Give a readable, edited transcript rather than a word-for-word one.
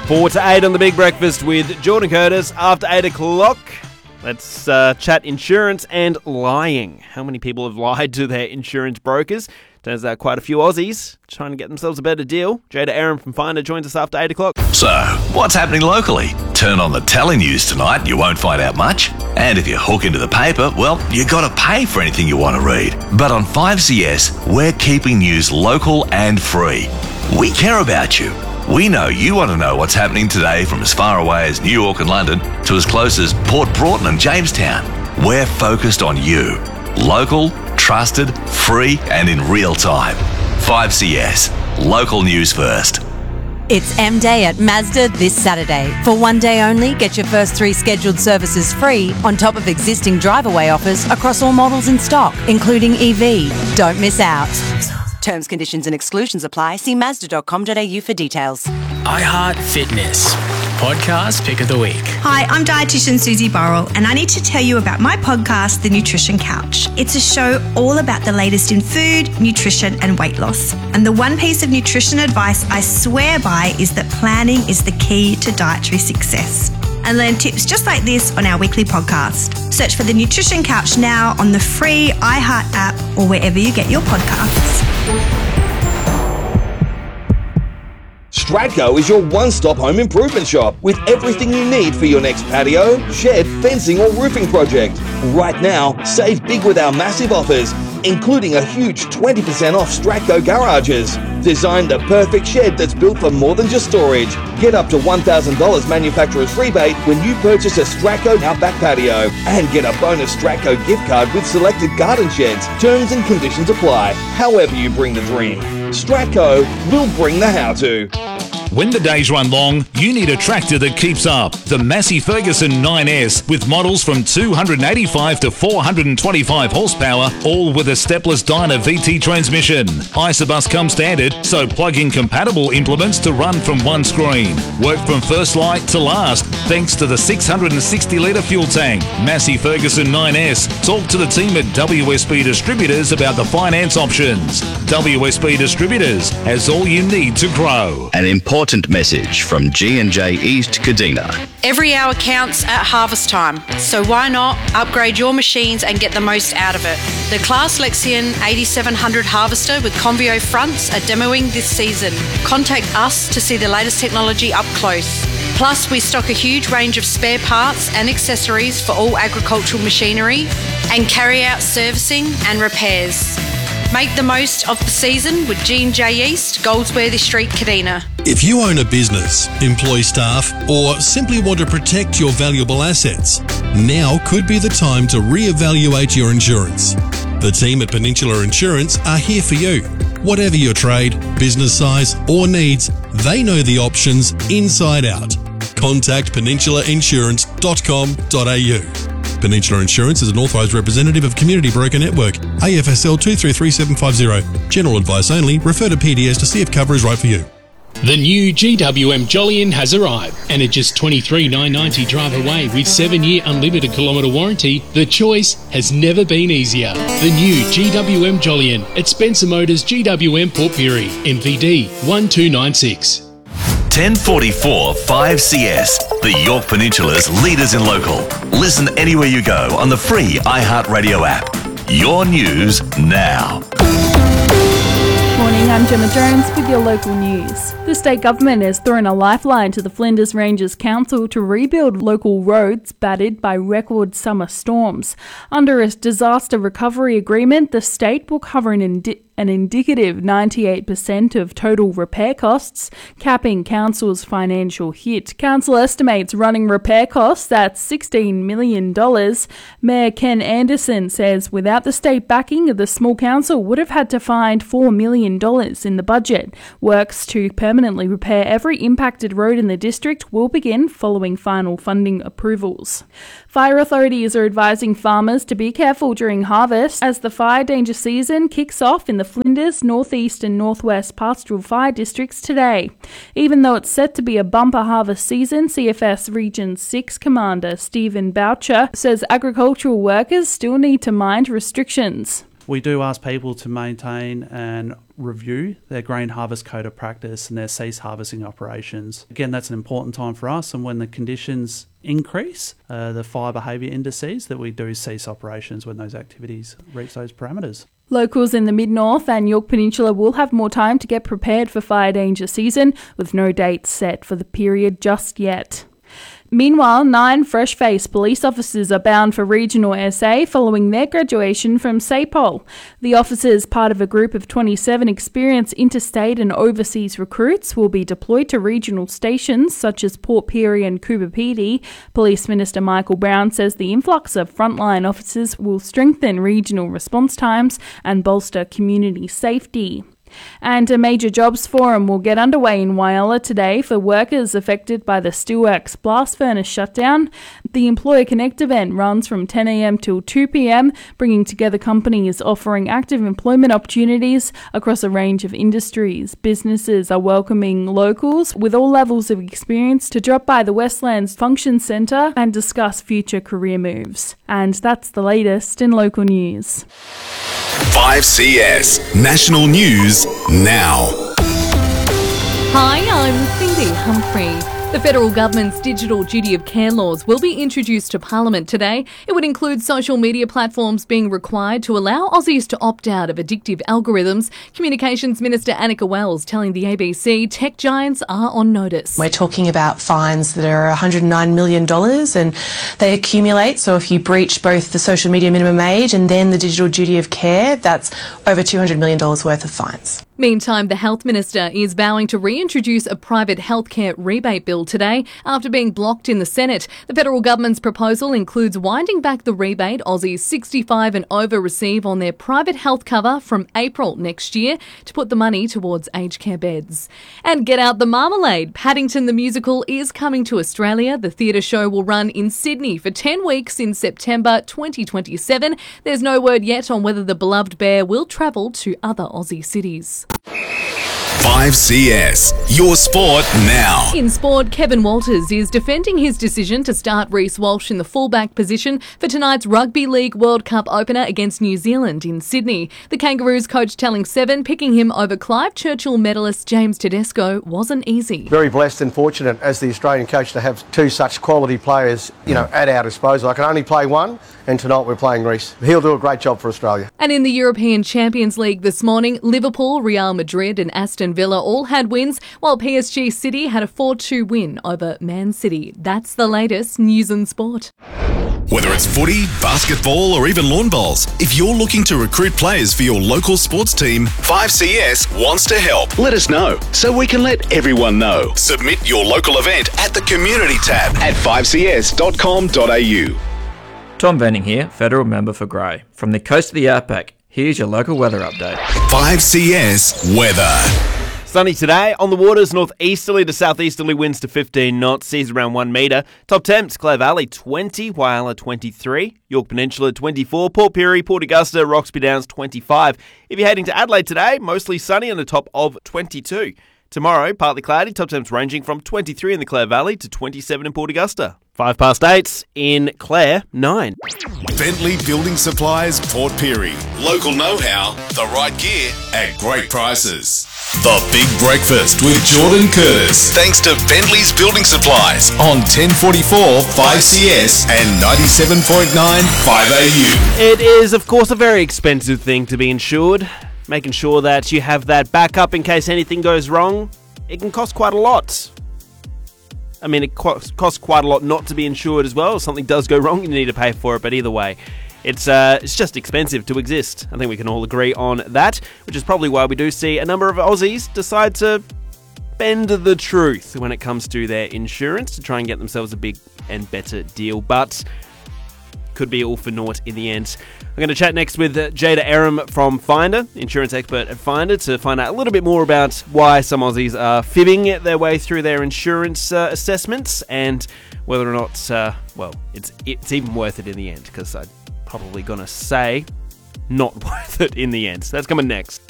4 to 8 on the Big Breakfast with Jordan Curtis. After 8 o'clock, let's chat insurance and lying. How many people have lied to their insurance brokers? Turns out quite a few Aussies trying to get themselves a better deal. Jada Aaron from Finder joins us after 8 o'clock. So, what's happening locally? Turn on the telenews tonight, you won't find out much. And if you hook into the paper, well, you got to pay for anything you want to read. But on 5CS, we're keeping news local and free. We care about you. We know you want to know what's happening today from as far away as New York and London to as close as Port Broughton and Jamestown. We're focused on you. Local, trusted, free and in real time. 5CS. Local news first. It's M-Day at Mazda this Saturday. For one day only, get your first 3 scheduled services free on top of existing drive-away offers across all models in stock, including EV. Don't miss out. Terms, conditions and exclusions apply. See Mazda.com.au for details. iHeart Fitness. Podcast Pick of the Week. Hi, I'm dietitian Susie Burrell, and I need to tell you about my podcast, The Nutrition Couch. It's a show all about the latest in food, nutrition and weight loss. And the one piece of nutrition advice I swear by is that planning is the key to dietary success. And learn tips just like this on our weekly podcast. Search for The Nutrition Couch now on the free iHeart app or wherever you get your podcasts. Stratco is your one-stop home improvement shop with everything you need for your next patio, shed, fencing or roofing project. Right now, save big with our massive offers, including a huge 20% off Stratco garages. Designed the perfect shed that's built for more than just storage. Get up to $1,000 manufacturer's rebate when you purchase a Stratco Outback patio. And get a bonus Stratco gift card with selected garden sheds. Terms and conditions apply. However you bring the dream, Stratco will bring the how-to. When the days run long, you need a tractor that keeps up. The Massey Ferguson 9S with models from 285 to 425 horsepower, all with a stepless Dyna VT transmission. Isobus comes standard, so plug-in compatible implements to run from one screen. Work from first light to last, thanks to the 660-litre fuel tank. Massey Ferguson 9S. Talk to the team at WSB Distributors about the finance options. WSB Distributors has all you need to grow. An important message from G&J East Kadina. Every hour counts at harvest time, so why not upgrade your machines and get the most out of it? The Claas Lexion 8700 harvester with Convio fronts are demoing this season. Contact us to see the latest technology up close. Plus, we stock a huge range of spare parts and accessories for all agricultural machinery and carry out servicing and repairs. Make the most of the season with G&J East, Goldsworthy Street, Kadina. If you own a business, employ staff, or simply want to protect your valuable assets, now could be the time to re-evaluate your insurance. The team at Peninsula Insurance are here for you. Whatever your trade, business size, or needs, they know the options inside out. Contact peninsulainsurance.com.au. Peninsula Insurance is an authorised representative of Community Broker Network, AFSL 233750. General advice only. Refer to PDS to see if cover is right for you. The new GWM Jolyon has arrived, and at just $23,990 drive away with 7-year unlimited kilometre warranty, the choice has never been easier. The new GWM Jolyon at Spencer Motors GWM Port Pirie, MVD 1296. 1044 5CS, the York Peninsula's leaders in local. Listen anywhere you go on the free iHeartRadio app. Your news now. Morning, I'm Gemma Jones with your local news. The state government has thrown a lifeline to the Flinders Ranges Council to rebuild local roads battered by record summer storms. Under a disaster recovery agreement, the state will cover an indicative 98% of total repair costs, capping Council's financial hit. Council estimates running repair costs at $16 million. Mayor Ken Anderson says without the state backing, the small council would have had to find $4 million in the budget. Works to permanently repair every impacted road in the district will begin following final funding approvals. Fire authorities are advising farmers to be careful during harvest as the fire danger season kicks off in the Flinders, Northeast and Northwest Pastoral Fire Districts today. Even though it's set to be a bumper harvest season, CFS Region 6 Commander Stephen Boucher says agricultural workers still need to mind restrictions. We do ask people to maintain and review their grain harvest code of practice and their cease harvesting operations. Again, that's an important time for us, and when the conditions increase, the fire behaviour indices, that we do cease operations when those activities reach those parameters. Locals in the Mid-North and Yorke Peninsula will have more time to get prepared for fire danger season, with no dates set for the period just yet. Meanwhile, 9 fresh-faced police officers are bound for regional SA following their graduation from SAPOL. The officers, part of a group of 27 experienced interstate and overseas recruits, will be deployed to regional stations such as Port Pirie and Coober Pedy. Police Minister Michael Brown says the influx of frontline officers will strengthen regional response times and bolster community safety. And a major jobs forum will get underway in Whyalla today for workers affected by the Steelworks blast furnace shutdown. The Employer Connect event runs from 10 a.m. till 2 p.m, bringing together companies offering active employment opportunities across a range of industries. Businesses are welcoming locals with all levels of experience to drop by the Westlands Function Centre and discuss future career moves. And that's the latest in local news. 5CS National News Now. Hi, I'm Cindy Humphrey. The federal government's digital duty of care laws will be introduced to Parliament today. It would include social media platforms being required to allow Aussies to opt out of addictive algorithms. Communications Minister Annika Wells telling the ABC tech giants are on notice. We're talking about fines that are $109 million and they accumulate. So if you breach both the social media minimum age and then the digital duty of care, that's over $200 million worth of fines. Meantime, the Health Minister is vowing to reintroduce a private healthcare rebate bill today after being blocked in the Senate. The federal government's proposal includes winding back the rebate Aussies 65 and over receive on their private health cover from April next year to put the money towards aged care beds. And get out the marmalade. Paddington the Musical is coming to Australia. The theatre show will run in Sydney for 10 weeks in September 2027. There's no word yet on whether the beloved bear will travel to other Aussie cities. 5CS, your sport now. In sport, Kevin Walters is defending his decision to start Reece Walsh in the fullback position for tonight's Rugby League World Cup opener against New Zealand in Sydney. The Kangaroos coach telling Seven picking him over Clive Churchill medalist James Tedesco wasn't easy. Very blessed and fortunate as the Australian coach to have two such quality players, at our disposal. I can only play one, and tonight we're playing Reece. He'll do a great job for Australia. And in the European Champions League this morning, Liverpool, Real Madrid and Aston Villa all had wins, while PSG City had a 4-2 win over Man City. That's the latest news and sport. Whether it's footy, basketball or even lawn bowls, if you're looking to recruit players for your local sports team, 5CS wants to help. Let us know so we can let everyone know. Submit your local event at the Community tab at 5cs.com.au. Tom Venning here, Federal Member for Grey. From the coast of the Outback, here's your local weather update. 5CS Weather. Sunny today. On the waters, northeasterly to southeasterly winds to 15 knots, seas around 1 metre. Top temps, Clare Valley 20, Whyalla 23, Yorke Peninsula 24, Port Pirie, Port Augusta, Roxby Downs 25. If you're heading to Adelaide today, mostly sunny and a top of 22. Tomorrow, partly cloudy, top temps ranging from 23 in the Clare Valley to 27 in Port Augusta. 8:05 in Clare, 9. Bentley Building Supplies, Port Pirie. Local know-how, the right gear at great prices. The Big Breakfast with Jordan Curtis. Thanks to Bentley's Building Supplies on 1044 5CS and 97.9 5AU. It is, of course, a very expensive thing to be insured. Making sure that you have that backup in case anything goes wrong, it can cost quite a lot. I mean, it costs quite a lot not to be insured as well. If something does go wrong, you need to pay for it, but either way, it's just expensive to exist. I think we can all agree on that, which is probably why we do see a number of Aussies decide to bend the truth when it comes to their insurance to try and get themselves a big and better deal, but could be all for naught in the end. I'm going to chat next with Jada Aram from Finder, insurance expert at Finder, to find out a little bit more about why some Aussies are fibbing their way through their insurance assessments and whether or not, it's even worth it in the end, because I'm probably going to say not worth it in the end. So that's coming next.